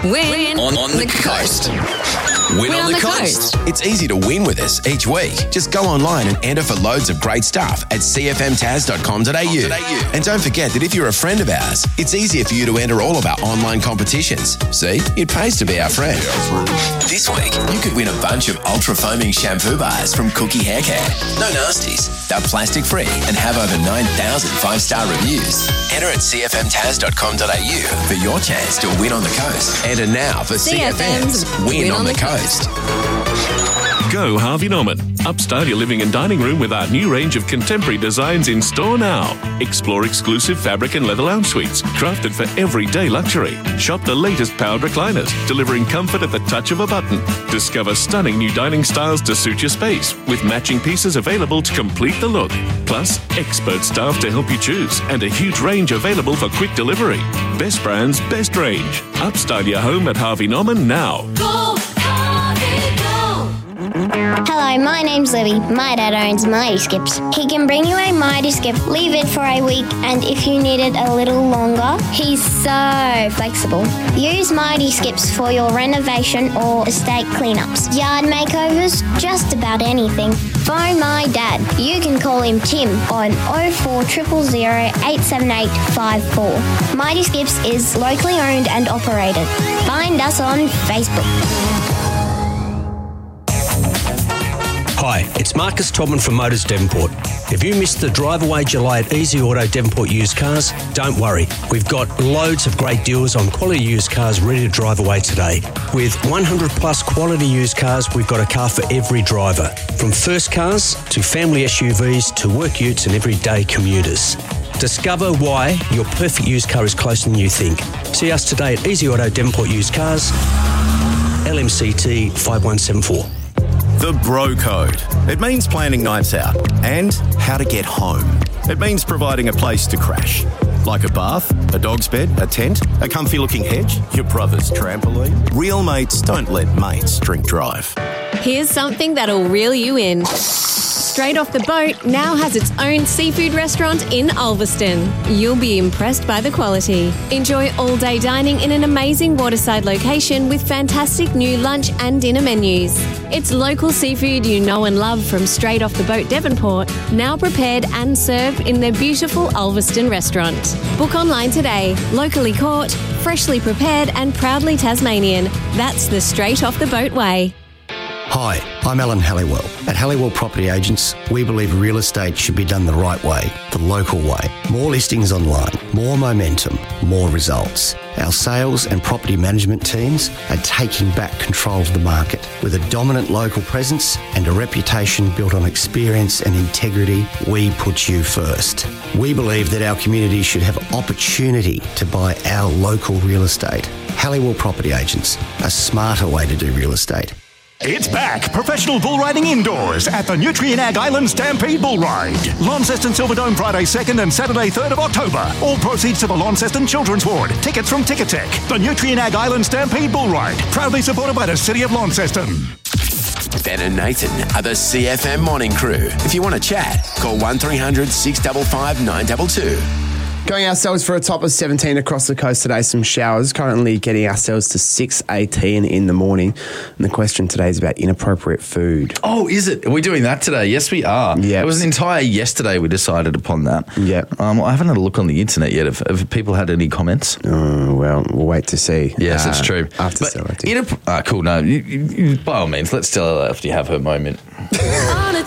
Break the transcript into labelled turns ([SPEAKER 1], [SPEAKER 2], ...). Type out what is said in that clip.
[SPEAKER 1] Win on the coast. Win on the coast.
[SPEAKER 2] It's easy to win with us each week. Just go online and enter for loads of great stuff at cfmtaz.com.au. And don't forget that if you're a friend of ours, it's easier for you to enter all of our online competitions. See, it pays to be our friend. This week, you could win a bunch of ultra-foaming shampoo bars from Cookie Hair Care. No nasties. They're plastic-free and have over 9,000 five-star reviews. Enter at cfmtaz.com.au for your chance to win on the coast. Enter now for CFM's Win on the Coast.
[SPEAKER 3] Go Harvey Norman. Upstyle your living and dining room with our new range of contemporary designs in store now. Explore exclusive fabric and leather lounge suites, crafted for everyday luxury. Shop the latest powered recliners, delivering comfort at the touch of a button. Discover stunning new dining styles to suit your space, with matching pieces available to complete the look. Plus, expert staff to help you choose, and a huge range available for quick delivery. Best brands, best range. Upstyle your home at Harvey Norman now.
[SPEAKER 4] Go, Harvey, go!
[SPEAKER 5] Hello, my name's Libby. My dad owns Mighty Skips. He can bring you a Mighty Skip, leave it for a week, and if you need it a little longer, he's so flexible. Use Mighty Skips for your renovation or estate cleanups, yard makeovers, just about anything. Phone my dad. You can call him Tim on 0400 878 54. Mighty Skips is locally owned and operated. Find us on Facebook.
[SPEAKER 6] Hi, it's Marcus Todman from Motors Devonport. If you missed the drive away July at Easy Auto Devonport Used Cars, don't worry. We've got loads of great deals on quality used cars ready to drive away today. With 100 plus quality used cars, we've got a car for every driver. From first cars to family SUVs to work utes and everyday commuters. Discover why your perfect used car is closer than you think. See us today at Easy Auto Devonport Used Cars, LMCT 5174.
[SPEAKER 7] The Bro Code. It means planning nights out and how to get home. It means providing a place to crash. Like a bath, a dog's bed, a tent, a comfy looking hedge, your brother's trampoline. Real mates don't let mates drink drive.
[SPEAKER 8] Here's something that'll reel you in. Straight Off the Boat now has its own seafood restaurant in Ulverston. You'll be impressed by the quality. Enjoy all-day dining in an amazing waterside location with fantastic new lunch and dinner menus. It's local seafood you know and love from Straight Off the Boat Devonport, now prepared and served in their beautiful Ulverston restaurant. Book online today. Locally caught, freshly prepared and proudly Tasmanian. That's the Straight Off the Boat way.
[SPEAKER 9] Hi, I'm Alan Halliwell. At Halliwell Property Agents, we believe real estate should be done the right way, the local way. More listings online, more momentum, more results. Our sales and property management teams are taking back control of the market. With a dominant local presence and a reputation built on experience and integrity, we put you first. We believe that our community should have opportunity to buy our local real estate. Halliwell Property Agents, a smarter way to do real estate.
[SPEAKER 10] It's back! Professional bull riding indoors at the Nutrien Ag Island Stampede Bull Ride. Launceston Silverdome Friday 2nd and Saturday 3rd of October. All proceeds to the Launceston Children's Ward. Tickets from Ticketek. The Nutrien Ag Island Stampede Bull Ride. Proudly supported by the City of Launceston.
[SPEAKER 2] Ben and Nathan are the CFM morning crew. If you want to chat, call 1300 655 922.
[SPEAKER 11] Going ourselves for a top of 17 across the coast today. Some showers, currently getting ourselves to 6:18 in the morning. And the question today is about inappropriate food.
[SPEAKER 12] Oh, is it? Are we doing that today? Yes, we are.
[SPEAKER 11] Yeah.
[SPEAKER 12] It was an entire yesterday we decided upon that.
[SPEAKER 11] Yeah.
[SPEAKER 12] I haven't had a look on the internet yet. Have people had any comments?
[SPEAKER 11] Oh, well, we'll wait to see.
[SPEAKER 12] Yes, it's true.
[SPEAKER 11] After
[SPEAKER 12] cool. No, by all means, let's tell her after you have her moment.